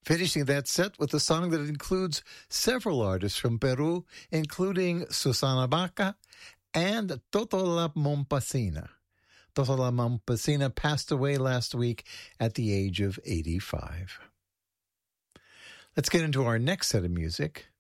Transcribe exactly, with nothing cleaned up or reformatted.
Finishing that set with a song that includes several artists from Peru, including Susana Baca and Toto La Momposina. Toto La Momposina passed away last week at the age of eighty-five. Let's get into our next set of music.